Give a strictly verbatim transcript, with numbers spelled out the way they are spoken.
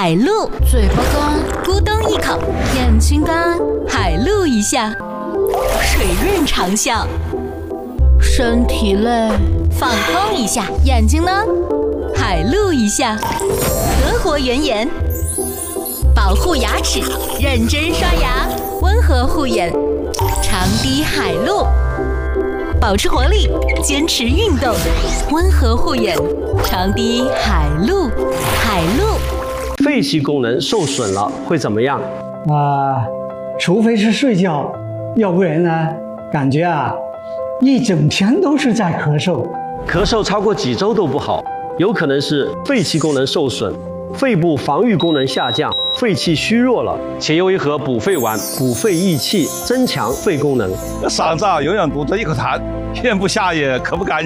海陆， 嘴巴干， 咕咚一口， 眼睛干， 海陆一下，水润长效。 身体累， 放空一下， 眼睛呢？ 海陆一下，德国原颜，保护牙齿，认真刷牙，温和护眼，长滴海陆，保持活力，坚持运动，温和护眼，长滴海陆，海陆。 肺气功能受损了会怎么样？ 啊、呃，除非是睡觉，要不然呢，感觉啊，一整天都是在咳嗽， 咳嗽超过几周都不好，有可能是肺气功能受损，肺部防御功能下降，肺气虚弱了，且用一盒补肺丸补肺益气，增强肺功能。 嗓子啊永远堵着一口痰，咽不下也咳不干净。